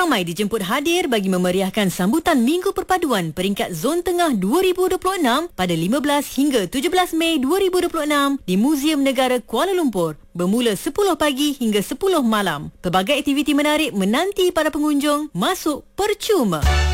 Ramai dijemput hadir bagi memeriahkan sambutan Minggu Perpaduan peringkat Zon Tengah 2026 pada 15 hingga 17 Mei 2026 di Muzium Negara Kuala Lumpur bermula 10 pagi hingga 10 malam. Pelbagai aktiviti menarik menanti para pengunjung, masuk percuma.